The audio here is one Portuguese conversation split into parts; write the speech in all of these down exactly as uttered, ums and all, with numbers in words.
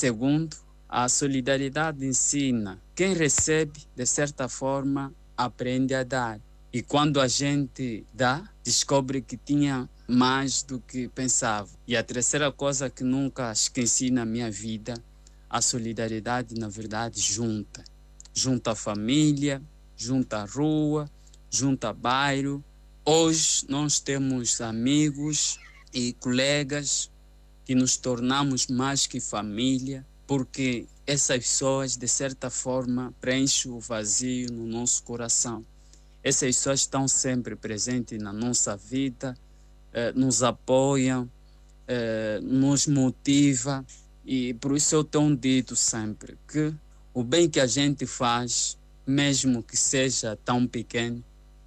Segundo, a solidariedade ensina. Quem recebe, de certa forma, aprende a dar. E quando a gente dá, descobre que tinha mais do que pensava. E a terceira coisa que nunca esqueci na minha vida, a solidariedade, na verdade, junta. Junta a família, junta a rua, junta a bairro. Hoje nós temos amigos e colegas que nos tornamos mais que família, porque essas pessoas, de certa forma, preenchem o vazio no nosso coração. Essas pessoas estão sempre presentes na nossa vida, eh, nos apoiam, eh, nos motivam, e por isso eu tenho dito sempre que o bem que a gente faz, mesmo que seja tão pequeno,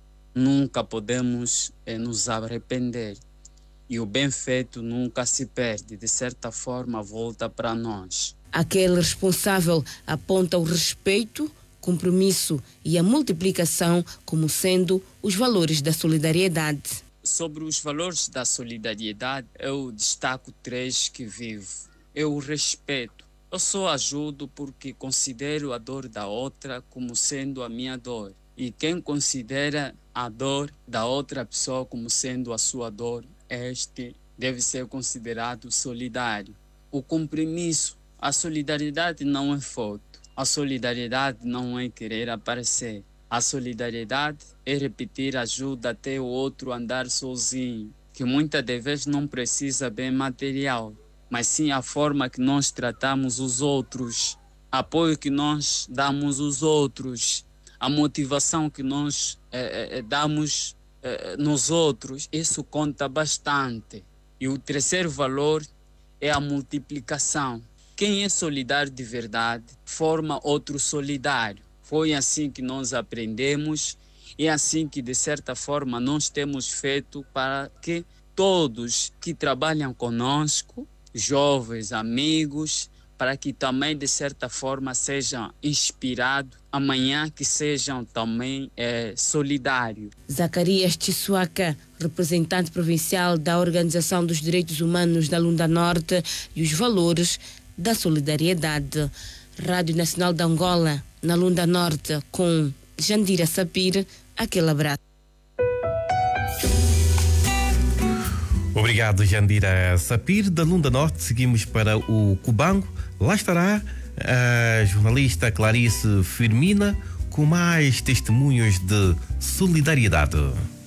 nunca podemos eh, nos arrepender. E o bem feito nunca se perde, de certa forma volta para nós. Aquele responsável aponta o respeito, compromisso e a multiplicação como sendo os valores da solidariedade. Sobre os valores da solidariedade, eu destaco três que vivo. Eu o respeito. Eu só ajudo porque considero a dor da outra como sendo a minha dor. E quem considera a dor da outra pessoa como sendo a sua dor, este deve ser considerado solidário. O compromisso. A solidariedade não é foto. A solidariedade não é querer aparecer. A solidariedade é repetir ajuda até o outro andar sozinho, que muitas das vezes não precisa bem material, mas sim a forma que nós tratamos os outros, apoio que nós damos aos outros, a motivação que nós eh, eh, damos eh, nos outros. Isso conta bastante. E o terceiro valor é a multiplicação. Quem é solidário de verdade forma outro solidário. Foi assim que nós aprendemos e é assim que, de certa forma, nós temos feito para que todos que trabalham conosco, jovens, amigos, para que também, de certa forma, sejam inspirados, amanhã que sejam também é, solidários. Zacarias Tissuaca, representante provincial da Organização dos Direitos Humanos da Lunda Norte, e os valores da solidariedade. Rádio Nacional de Angola, na Lunda Norte, com Jandira Sapir, aquele abraço. Obrigado, Jandira Sapir. Da Lunda Norte seguimos para o Cubango. Lá estará a jornalista Clarice Firmina com mais testemunhos de solidariedade.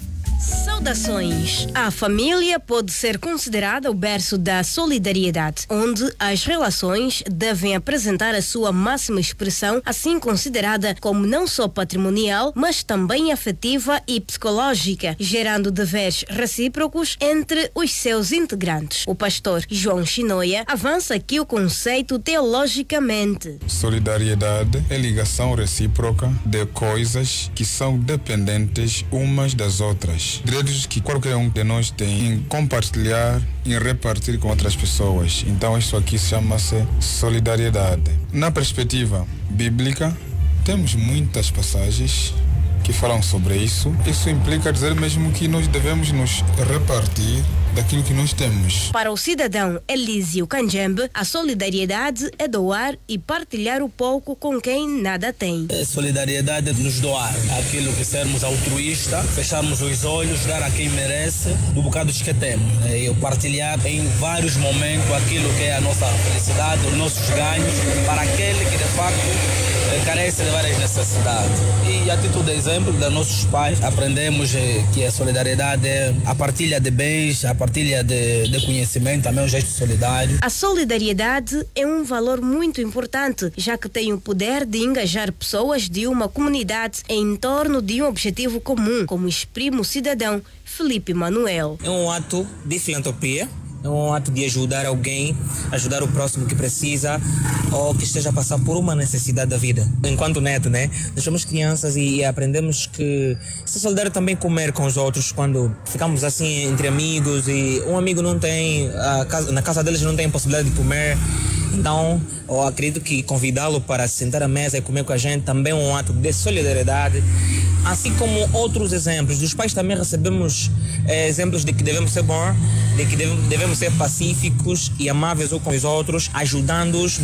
Saudações! A família pode ser considerada o berço da solidariedade, onde as relações devem apresentar a sua máxima expressão, assim considerada como não só patrimonial, mas também afetiva e psicológica, gerando deveres recíprocos entre os seus integrantes. O pastor João Chinoia avança aqui o conceito teologicamente. Solidariedade é ligação recíproca de coisas que são dependentes umas das outras. Direitos que qualquer um de nós tem em compartilhar, em repartir com outras pessoas. Então isso aqui chama-se solidariedade. Na perspectiva bíblica, temos muitas passagens que falam sobre isso. Isso implica dizer mesmo que nós devemos nos repartir daquilo que nós temos. Para o cidadão Elísio Canjembe, a solidariedade é doar e partilhar o pouco com quem nada tem. É solidariedade é nos doar aquilo que sermos altruístas, fecharmos os olhos, dar a quem merece do bocado que temos. E partilhar em vários momentos aquilo que é a nossa felicidade, os nossos ganhos, para aquele que de facto carece de várias necessidades. E a título de exemplo dos nossos pais, aprendemos que a solidariedade é a partilha de bens, a partilha de, de conhecimento, também um gesto solidário. A solidariedade é um valor muito importante, já que tem o poder de engajar pessoas de uma comunidade em torno de um objetivo comum, como exprime o cidadão Felipe Manuel. É um ato de filantropia. É um ato de ajudar alguém, ajudar o próximo que precisa ou que esteja a passar por uma necessidade da vida. Enquanto neto, né? Nós somos crianças e, e aprendemos que ser solidário também comer com os outros quando ficamos assim entre amigos e um amigo não tem, a casa, na casa deles não tem possibilidade de comer. Então, eu acredito que convidá-lo para se sentar à mesa e comer com a gente também é um ato de solidariedade. Assim como outros exemplos. Dos pais também recebemos eh, exemplos de que devemos ser bons, de que devemos ser pacíficos e amáveis uns com os outros, ajudando-os